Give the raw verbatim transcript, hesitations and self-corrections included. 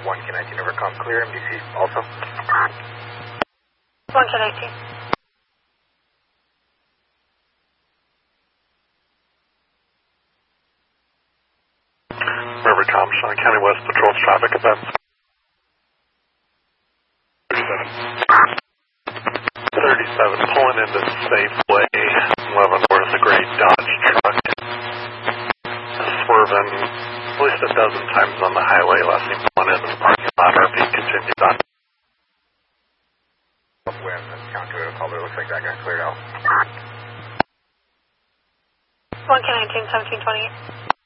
one K nineteen over com, clear M D C also. one K nineteen. River Com, Shawnee County West patrols traffic events. thirty-seven, pulling into Safeway, eleven, where's the gray Dodge truck? Swerving at least a dozen times on the highway, last seen pulling into the parking lot. R P continues on. When the counter caller looks like that got cleared out. one K nineteen, seventeen twenty-eight.